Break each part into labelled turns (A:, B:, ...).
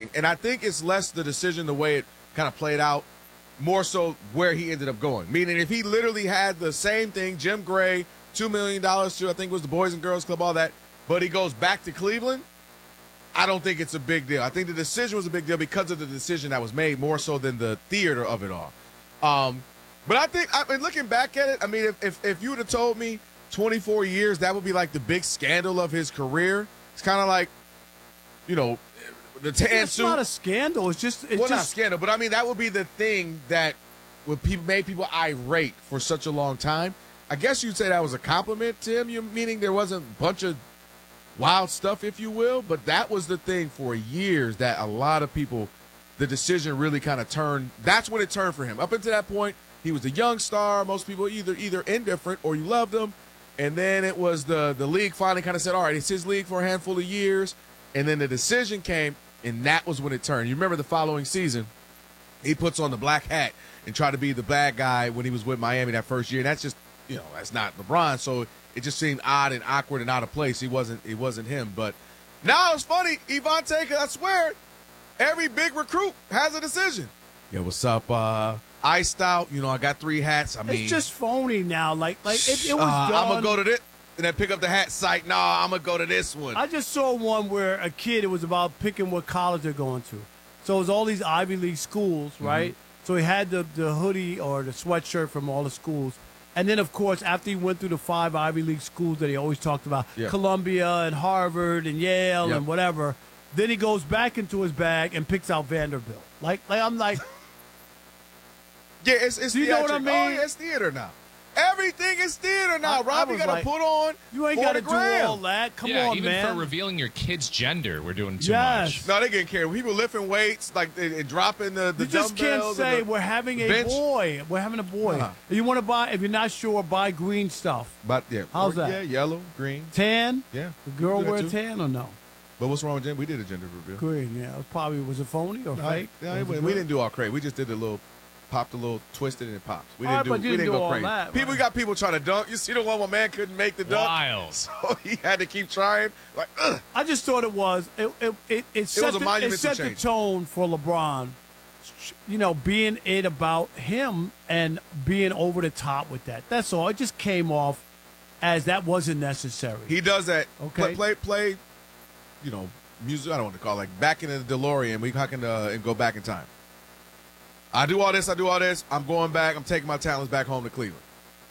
A: thing. And I think it's less the decision, the way it kind of played out, more so where he ended up going. Meaning if he literally had the same thing, Jim Gray, $2 million to, I think it was the Boys and Girls Club, all that, but he goes back to Cleveland, I don't think it's a big deal. I think the decision was a big deal because of the decision that was made more so than the theater of it all. But I mean, looking back at it, I mean, if you would have told me 24 years, that would be like the big scandal of his career. It's kind of like, you know, the tan suit.
B: It's not a scandal. It's just
A: not a scandal, but I mean that would be the thing that would made people irate for such a long time. I guess you'd say that was a compliment to him. You meaning there wasn't a bunch of wild stuff, if you will, but that was the thing for years that a lot of people, the decision really kind of turned. That's when it turned for him. Up until that point, he was a young star. Most people either indifferent or you loved him, and then it was the league finally kind of said, all right, it's his league for a handful of years, and then the decision came. And that was when it turned. You remember the following season, he puts on the black hat and tried to be the bad guy when he was with Miami that first year. And that's just, you know, that's not LeBron. So it just seemed odd and awkward and out of place. It wasn't him. But now it's funny, Evante, I swear, every big recruit has a decision. Yeah, what's up? Iced out. You know, I got 3 hats. I mean,
B: it's just phony now. Like it was done.
A: I'm gonna go to this. And then pick up the hat site. Nah, I'm going to go to this one.
B: I just saw one where a kid, it was about picking what college they're going to. So it was all these Ivy League schools, right? Mm-hmm. So he had the hoodie or the sweatshirt from all the schools. And then, of course, after he went through the 5 Ivy League schools that he always talked about, Columbia and Harvard and Yale and whatever, then he goes back into his bag and picks out Vanderbilt. Like I'm like.
A: Yeah, it's
B: you know what I mean?
A: Oh, yeah, it's theater now. Everything is theater now. Rob, you got to put on.
B: You ain't got to do all that. Come on,
C: even
B: man.
C: Even for revealing your kid's gender, we're doing too much.
A: No, they getting carried. People lifting weights, like they dropping the dumbbells.
B: You just can't say we're having a boy. We're having a boy. Uh-huh. You want to buy, if you're not sure, buy green stuff.
A: But yeah,
B: how's that?
A: Yeah, yellow, green,
B: tan.
A: Yeah,
B: the girl wear tan or no?
A: But what's wrong with gender? We did a gender reveal.
B: Green, yeah. Was it phony or fake?
A: No, we didn't do all crazy. We just did a little. Popped a little, twisted, and it pops. We didn't
B: do
A: go
B: all
A: crazy.
B: That,
A: we got people trying to dunk. You see the one where man couldn't make the dunk?
C: Wild.
A: So he had to keep trying. Like, ugh.
B: I just thought it set the tone for LeBron, you know, being it about him and being over the top with that. That's all. It just came off as that wasn't necessary.
A: He does that.
B: Okay.
A: Play, you know, music, I don't want to call it, like back in the DeLorean. We can and go back in time. I do all this. I'm going back. I'm taking my talents back home to Cleveland.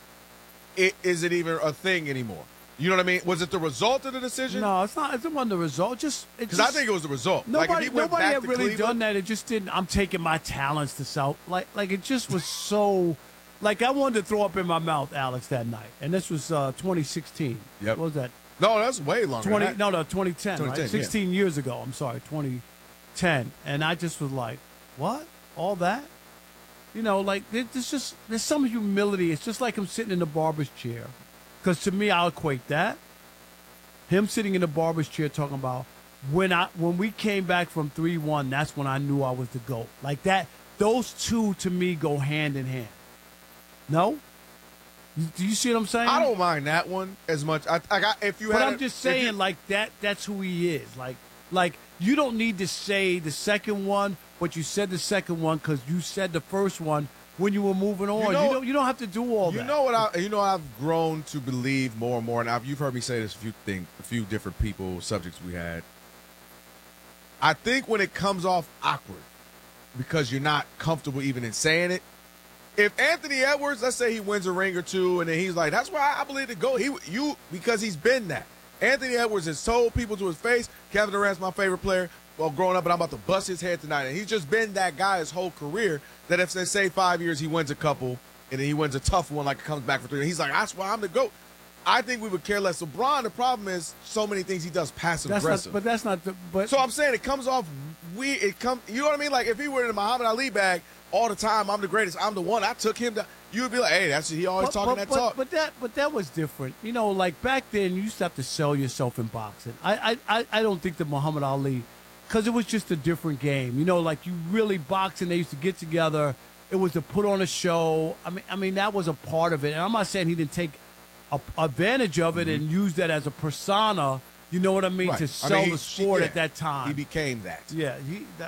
A: Is it even a thing anymore? You know what I mean? Was it the result of the decision?
B: No, it's not. It wasn't the result. Because
A: I think it was the result.
B: Nobody had really done that. It just didn't. I'm taking my talents to South. Like it just was so. Like I wanted to throw up in my mouth, Alex, that night. And this was 2016.
A: Yep.
B: What was that?
A: No, that's way longer.
B: 2010. Right? 16 years ago. I'm sorry, 2010. And I just was like, what? All that? You know, like there's some humility. It's just like him sitting in the barber's chair. Because to me, I'll equate that. Him sitting in the barber's chair talking about when we came back from 3-1, that's when I knew I was the GOAT. Like that, those two to me go hand in hand. No? Do you see what I'm saying?
A: I don't mind that one as much.
B: I'm just saying, like that's who he is. Like you don't need to say the second one, but you said the second one because you said the first one when you were moving on. You don't have to do all that.
A: You know I've grown to believe more and more, and you've heard me say this a few different people, subjects we had. I think when it comes off awkward because you're not comfortable even in saying it. If Anthony Edwards, let's say he wins a ring or two, and then he's like, that's why I believe the GOAT. Because he's been that. Anthony Edwards has told people to his face, Kevin Durant's my favorite player, well, growing up, but I'm about to bust his head tonight. And he's just been that guy his whole career that if they say 5 years, he wins a couple, and then he wins a tough one, like it comes back for 3. And he's like, that's why I'm the GOAT. I think we would care less. LeBron, the problem is so many things he does passive-aggressive.
B: But that's not
A: So I'm saying it comes off weird. You know what I mean? Like if he were in the Muhammad Ali bag all the time, I'm the greatest, I'm the one, I took him down. You would be like, hey, he always talking that talk.
B: But that was different. You know, like back then, you used to have to sell yourself in boxing. I don't think that Muhammad Ali, because it was just a different game. You know, like you really boxing, they used to get together. It was to put on a show. I mean that was a part of it. And I'm not saying he didn't take advantage of it and use that as a persona. You know what I mean?
A: Right.
B: To sell the sport at that time.
A: He became that.
B: Yeah,